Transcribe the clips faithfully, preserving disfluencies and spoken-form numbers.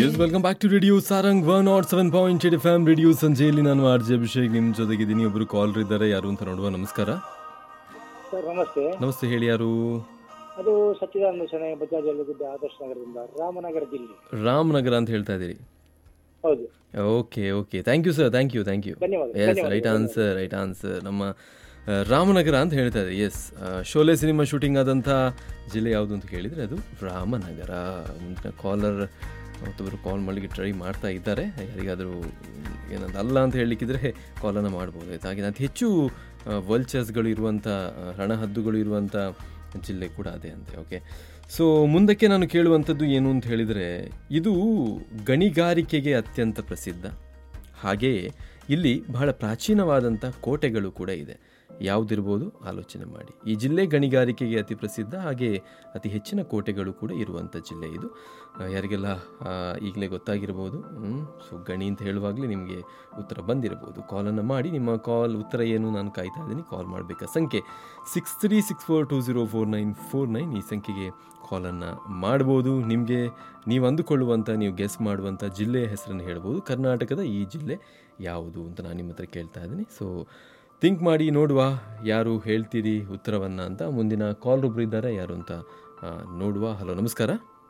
S welcome back to radio Sarang one not seven point eight F M radio ಸಂಜೆಯಲ್ಲಿ ನಾನು R J Abhishek ನಿಮ್ಮ ಜೊತೆಗಿದ್ದೀನಿ. ಒಬ್ಬರು collar ಇದ್ದಾರೆ, ಯಾರು ಅಂತ ನೋಡುವ. ನಮಸ್ಕಾರ ಸರ್ ನಮಸ್ತೆ. ನಮಸ್ತೆ, ಹೇಳಿ ಯಾರು? ಅದು ಸಚ್ಚಿದಾನಂದ ಶೆಣೈ ಬಜಾಜ್ ಗುಡ್ಡ ಆದರ್ಶ ನಗರದಿಂದ, ರಾಮನಗರ ಜಿಲ್ಲೆ. ರಾಮನಗರ ಅಂತ ಹೇಳ್ತಾ ಇದ್ದೀರಿ? ಹೌದು. Okay okay, thank you sir, thank you thank you. S, right answer right answer. ನಮ್ಮ ಆ, ರಾಮನಗರ ಅಂತ ಹೇಳ್ತಾ ಇದ್ದೀರಿ. ಎಸ್, ಶೋಲೆ ಸಿನಿಮಾ ಶೂಟಿಂಗ್ ಆದಂಥ ಜಿಲ್ಲೆ ಯಾವುದು ಅಂತ ಕೇಳಿದರೆ ಅದು ರಾಮನಗರ. ಮುಂದಿನ ಕಾಲರ್ ಮತ್ತೊಬ್ಬರು ಕಾಲ್ ಮಾಡಲಿಕ್ಕೆ ಟ್ರೈ ಮಾಡ್ತಾ ಇದ್ದಾರೆ. ಯಾರಿಗಾದರೂ ಏನಂತ ಅಲ್ಲ ಅಂತ ಹೇಳಲಿಕ್ಕಿದ್ರೆ ಕಾಲನ್ನು ಮಾಡ್ಬೋದು. ಆಯ್ತು, ಹಾಗೆ ಅತಿ ಹೆಚ್ಚು ವಲ್ಚರ್ಸ್ಗಳು ಇರುವಂಥ, ರಣಹದ್ದುಗಳು ಇರುವಂಥ ಜಿಲ್ಲೆ ಕೂಡ ಅದೇ ಅಂತೆ. ಓಕೆ, ಸೊ ಮುಂದಕ್ಕೆ ನಾನು ಕೇಳುವಂಥದ್ದು ಏನು ಅಂತ ಹೇಳಿದರೆ, ಇದು ಗಣಿಗಾರಿಕೆಗೆ ಅತ್ಯಂತ ಪ್ರಸಿದ್ಧ. ಹಾಗೆಯೇ ಇಲ್ಲಿ ಬಹಳ ಪ್ರಾಚೀನವಾದಂಥ ಕೋಟೆಗಳು ಕೂಡ ಇದೆ. ಯಾವುದಿರ್ಬೋದು ಆಲೋಚನೆ ಮಾಡಿ. ಈ ಜಿಲ್ಲೆ ಗಣಿಗಾರಿಕೆಗೆ ಅತಿ ಪ್ರಸಿದ್ಧ, ಹಾಗೆ ಅತಿ ಹೆಚ್ಚಿನ ಕೋಟೆಗಳು ಕೂಡ ಇರುವಂಥ ಜಿಲ್ಲೆ ಇದು. ಯಾರಿಗೆಲ್ಲ ಈಗಲೇ ಗೊತ್ತಾಗಿರ್ಬೋದು. ಸೊ ಗಣಿ ಅಂತ ಹೇಳುವಾಗಲೇ ನಿಮಗೆ ಉತ್ತರ ಬಂದಿರ್ಬೋದು. ಕಾಲನ್ನು ಮಾಡಿ, ನಿಮ್ಮ ಕಾಲ್ ಉತ್ತರ ಏನು ನಾನು ಕಾಯ್ತಾ ಇದ್ದೀನಿ. ಕಾಲ್ ಮಾಡಬೇಕಾ ಸಂಖ್ಯೆ six three six four to zero four nine four nine ಈ ಸಂಖ್ಯೆಗೆ ಕಾಲನ್ನು ಮಾಡ್ಬೋದು. ನಿಮಗೆ ನೀವು ಅಂದುಕೊಳ್ಳುವಂಥ, ನೀವು ಗೆಸ್ ಮಾಡುವಂಥ ಜಿಲ್ಲೆಯ ಹೆಸರನ್ನು ಹೇಳ್ಬೋದು. ಕರ್ನಾಟಕದ ಈ ಜಿಲ್ಲೆ ಯಾವುದು ಅಂತ ನಾನು ನಿಮ್ಮ ಹತ್ರ ಕೇಳ್ತಾ ಇದ್ದೀನಿ. ಸೊ ಥಿಂಕ್ ಮಾಡಿ ನೋಡುವ ಯಾರು ಹೇಳ್ತೀರಿ ಉತ್ತರವನ್ನು ಅಂತ. ಮುಂದಿನ ಕಾಲ್ ಒಬ್ರು ಇದ್ದಾರೆ, ಯಾರು ಅಂತ ನೋಡುವ. ಹಲೋ, ನಮಸ್ಕಾರ.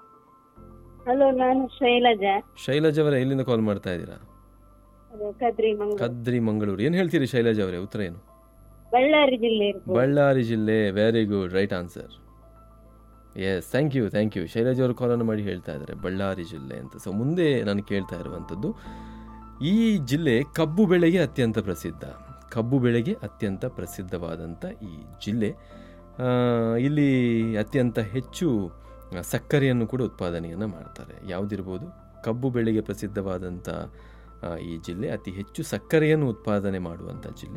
ಹಲೋ, ನಾನು ಶೈಲಜಾ. ಶೈಲಜಾ ಅವರೇ, ಎಲ್ಲಿಂದ ಕಾಲ್ ಮಾಡ್ತಾ ಇದ್ದೀರಾ? ಕದ್ರಿ ಮಂಗಳೂರು. ಕದ್ರಿ ಮಂಗಳೂರು. ಏನು ಹೇಳ್ತೀರಿ ಶೈಲಜಾ ಅವರೇ, ಉತ್ತರ ಏನು? ಬಳ್ಳಾರಿ ಜಿಲ್ಲೆ. ಬಳ್ಳಾರಿ ಜಿಲ್ಲೆ. Very good, right answer. S, thank you thank you. Shailaja ಅವರು ಕಾಲನ್ನು ಮಾಡಿ ಹೇಳ್ತಾ ಇದ್ದಾರೆ ಬಳ್ಳಾರಿ ಜಿಲ್ಲೆ ಅಂತ. ಸೊ ಮುಂದೆ ನಾನು ಕೇಳ್ತಾ ಇರುವಂಥದ್ದು, ಈ ಜಿಲ್ಲೆ ಕಬ್ಬು ಬೆಳೆಗೆ ಅತ್ಯಂತ ಪ್ರಸಿದ್ಧ. ಕಬ್ಬು ಬೆಳೆಗೆ ಅತ್ಯಂತ ಪ್ರಸಿದ್ಧವಾದಂಥ ಈ ಜಿಲ್ಲೆ, ಇಲ್ಲಿ ಅತ್ಯಂತ ಹೆಚ್ಚು ಸಕ್ಕರೆಯನ್ನು ಕೂಡ ಉತ್ಪಾದನೆಯನ್ನು ಮಾಡ್ತಾರೆ. ಯಾವುದಿರ್ಬೋದು? ಕಬ್ಬು ಬೆಳೆಗೆ ಪ್ರಸಿದ್ಧವಾದಂಥ ಈ ಜಿಲ್ಲೆ ಅತಿ ಹೆಚ್ಚು ಸಕ್ಕರೆಯನ್ನು ಉತ್ಪಾದನೆ ಮಾಡುವಂಥ ಜಿಲ್ಲೆ.